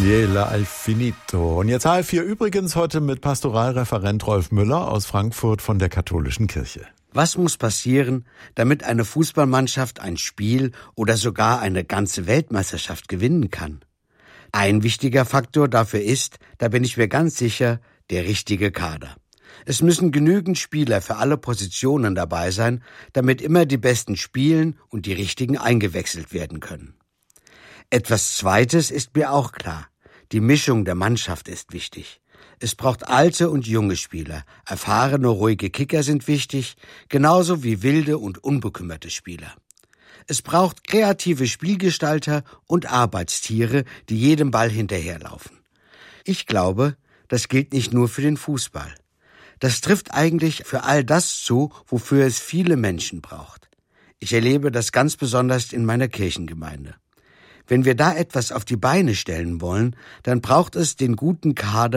Daniela Alfinito. Und jetzt H4 übrigens heute mit Pastoralreferent Rolf Müller aus Frankfurt von der Katholischen Kirche. Was muss passieren, damit eine Fußballmannschaft ein Spiel oder sogar eine ganze Weltmeisterschaft gewinnen kann? Ein wichtiger Faktor dafür ist, da bin ich mir ganz sicher, der richtige Kader. Es müssen genügend Spieler für alle Positionen dabei sein, damit immer die Besten spielen und die Richtigen eingewechselt werden können. Etwas Zweites ist mir auch klar. Die Mischung der Mannschaft ist wichtig. Es braucht alte und junge Spieler. Erfahrene, ruhige Kicker sind wichtig, genauso wie wilde und unbekümmerte Spieler. Es braucht kreative Spielgestalter und Arbeitstiere, die jedem Ball hinterherlaufen. Ich glaube, das gilt nicht nur für den Fußball. Das trifft eigentlich für all das zu, wofür es viele Menschen braucht. Ich erlebe das ganz besonders in meiner Kirchengemeinde. Wenn wir da etwas auf die Beine stellen wollen, dann braucht es den guten Kader